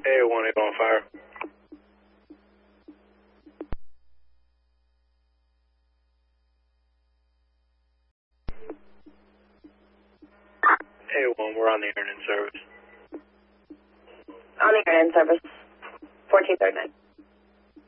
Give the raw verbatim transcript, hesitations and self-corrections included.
A one, A on fire. A one, we're on the air and in service. On the air and in service. fourteen thirty-nine.